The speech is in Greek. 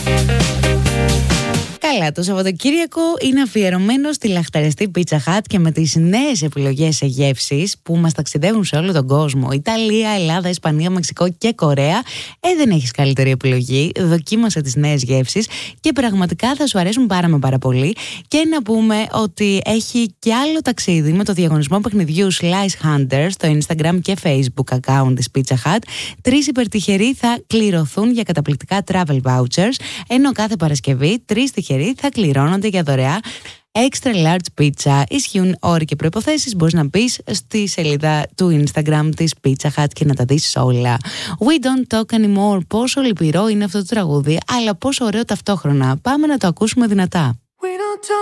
Καλά, το Σαββατοκύριακο είναι αφιερωμένο στη λαχταριστή Pizza Hut και με τις νέες επιλογές σε γεύσεις που μας ταξιδεύουν σε όλο τον κόσμο. Ιταλία, Ελλάδα, Ισπανία, Μεξικό και Κορέα. Δεν έχεις καλύτερη επιλογή. Δοκίμασε τις νέες γεύσεις και πραγματικά θα σου αρέσουν πάρα πολύ. Και να πούμε ότι έχει και άλλο ταξίδι με το διαγωνισμό παιχνιδιού Slice Hunters στο Instagram και Facebook account της Pizza Hut. 3 υπερτυχεροί θα κληρωθούν για καταπληκτικά travel vouchers, ενώ κάθε Παρασκευή 3 τυχεροί θα κληρώνονται για δωρεά extra large pizza. Ισχύουν όροι και προϋποθέσεις. Μπορείς να μπεις στη σελίδα του Instagram της Pizza Hut και να τα δεις όλα. We don't talk anymore. Πόσο λυπηρό είναι αυτό το τραγούδι, αλλά πόσο ωραίο ταυτόχρονα. Πάμε να το ακούσουμε δυνατά.